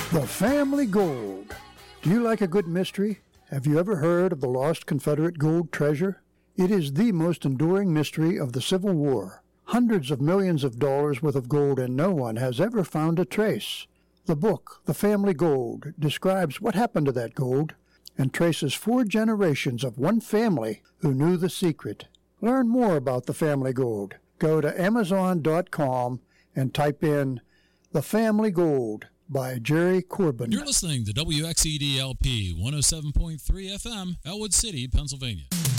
The Family Gold. Do you like a good mystery? Have you ever heard of the lost Confederate gold treasure? It is the most enduring mystery of the Civil War. Hundreds of millions of dollars worth of gold, and no one has ever found a trace. The book, The Family Gold, describes what happened to that gold and traces 4 generations of one family who knew the secret. Learn more about The Family Gold. Go to Amazon.com and type in The Family Gold by Jerry Corbin. You're listening to WXED-LP 107.3 FM, Elwood City, Pennsylvania.